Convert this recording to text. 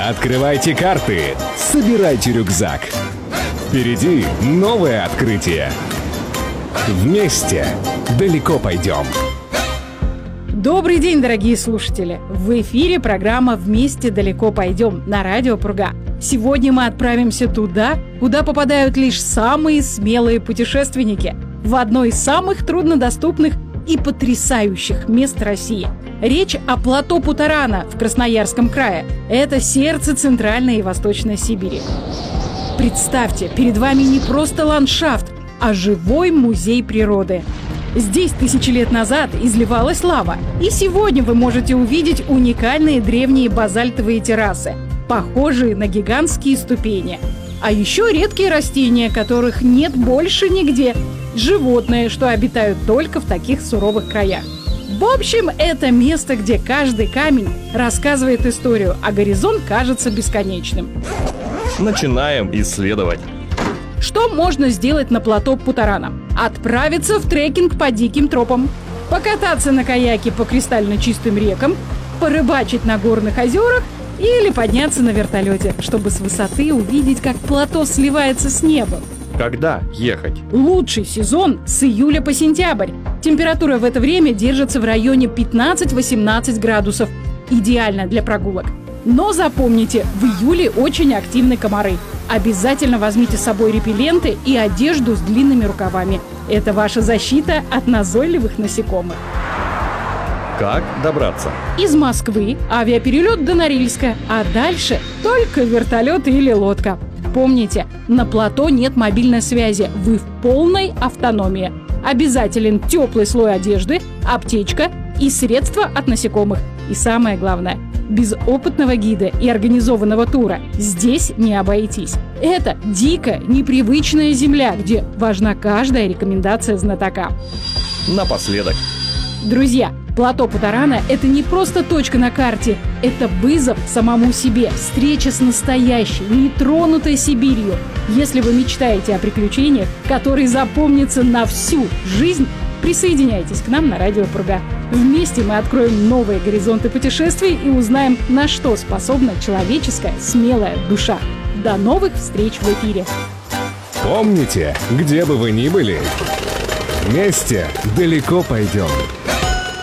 Открывайте карты, собирайте рюкзак. Впереди новое открытие. Вместе далеко пойдем. Добрый день, дорогие слушатели! В эфире программа «Вместе далеко пойдем» на радио Пурга. Сегодня мы отправимся туда, куда попадают лишь самые смелые путешественники, в одно из самых труднодоступных и потрясающих мест России. Речь о плато Путарана в Красноярском крае. Это сердце Центральной и Восточной Сибири. Представьте, перед вами не просто ландшафт, а живой музей природы. Здесь тысячи лет назад изливалась лава, и сегодня вы можете увидеть уникальные древние базальтовые террасы, похожие на гигантские ступени. А еще редкие растения, которых нет больше нигде, животные, что обитают только в таких суровых краях. В общем, это место, где каждый камень рассказывает историю, а горизонт кажется бесконечным. Начинаем исследовать. Что можно сделать на плато Путарана? Отправиться в трекинг по диким тропам, покататься на каяке по кристально чистым рекам, порыбачить на горных озерах или подняться на вертолете, чтобы с высоты увидеть, как плато сливается с небом. Когда ехать? Лучший сезон с июля по сентябрь. Температура в это время держится в районе 15-18 градусов. Идеально для прогулок. Но запомните, в июле очень активны комары. Обязательно возьмите с собой репелленты и одежду с длинными рукавами. Это ваша защита от назойливых насекомых. Как добраться? Из Москвы авиаперелет до Норильска, а дальше только вертолет или лодка. Помните, на плато нет мобильной связи, вы в полной автономии. Обязателен теплый слой одежды, аптечка и средства от насекомых. И самое главное, без опытного гида и организованного тура здесь не обойтись. Это дикая, непривычная земля, где важна каждая рекомендация знатока. Напоследок. Друзья, плато Путарана – это не просто точка на карте, это вызов самому себе, встреча с настоящей, нетронутой Сибирью. Если вы мечтаете о приключениях, которые запомнятся на всю жизнь, присоединяйтесь к нам на радио Пурга. Вместе мы откроем новые горизонты путешествий и узнаем, на что способна человеческая смелая душа. До новых встреч в эфире! Помните, где бы вы ни были, вместе далеко пойдем.